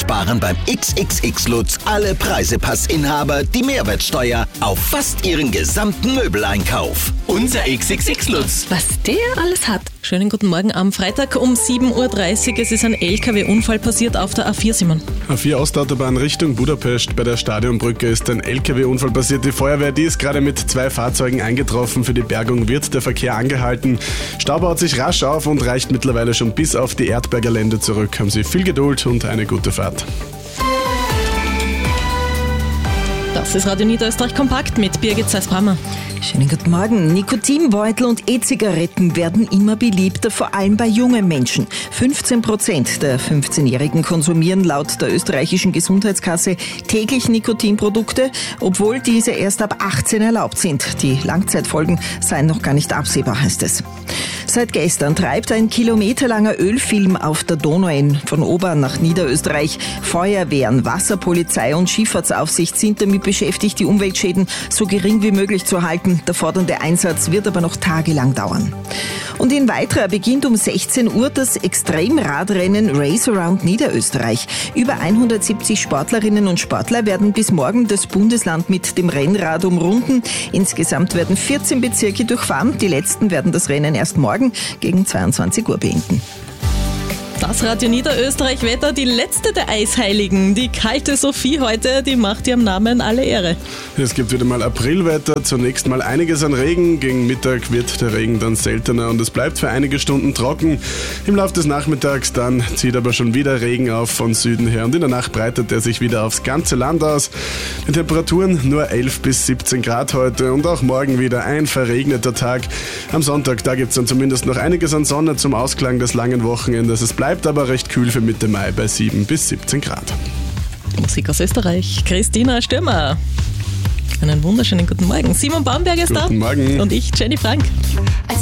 sparen beim XXX-Lutz alle Preisepassinhaber die Mehrwertsteuer auf fast ihren gesamten Möbeleinkauf. Unser XXX-Lutz. Was der alles hat. Schönen guten Morgen am Freitag um 7.30 Uhr. Es ist ein LKW-Unfall passiert auf der A4, Simon. A4 Ostautobahn Richtung Budapest. Bei der Stadionbrücke ist ein LKW-Unfall passiert. Die Feuerwehr, die ist gerade mit 2 Fahrzeugen eingetroffen. Für die Bergung wird der Verkehr angehalten. Stau baut sich rasch auf und reicht mittlerweile schon bis auf die Erdberger Lände zurück. Haben Sie viel Geduld und eine gute Fahrt. Das ist Radio Niederösterreich kompakt mit Birgit Zeiss-Brammer. Schönen guten Morgen. Nikotinbeutel und E-Zigaretten werden immer beliebter, vor allem bei jungen Menschen. 15% der 15-Jährigen konsumieren laut der österreichischen Gesundheitskasse täglich Nikotinprodukte, obwohl diese erst ab 18 erlaubt sind. Die Langzeitfolgen seien noch gar nicht absehbar, heißt es. Seit gestern treibt ein kilometerlanger Ölfilm auf der Donau von Obern nach Niederösterreich. Feuerwehren, Wasserpolizei und Schifffahrtsaufsicht sind damit beschäftigt, die Umweltschäden so gering wie möglich zu halten. Der fordernde Einsatz wird aber noch tagelang dauern. Und in Weitra beginnt um 16 Uhr das Extremradrennen Race Around Niederösterreich. Über 170 Sportlerinnen und Sportler werden bis morgen das Bundesland mit dem Rennrad umrunden. Insgesamt werden 14 Bezirke durchfahren. Die letzten werden das Rennen erst morgen gegen 22 Uhr beenden. Das Radio Niederösterreich-Wetter, die letzte der Eisheiligen. Die kalte Sophie heute, die macht ihrem Namen alle Ehre. Es gibt wieder mal Aprilwetter, zunächst mal einiges an Regen. Gegen Mittag wird der Regen dann seltener und es bleibt für einige Stunden trocken. Im Laufe des Nachmittags dann zieht aber schon wieder Regen auf von Süden her und in der Nacht breitet er sich wieder aufs ganze Land aus. Die Temperaturen nur 11 bis 17 Grad heute und auch morgen wieder ein verregneter Tag. Am Sonntag, da gibt es dann zumindest noch einiges an Sonne zum Ausklang des langen Wochenendes. Es bleibt aber recht kühl für Mitte Mai bei 7 bis 17 Grad. Musik aus Österreich, Christina Stürmer. Einen wunderschönen guten Morgen. Simon Baumberg ist da. Guten Morgen. Und ich, Jenny Frank.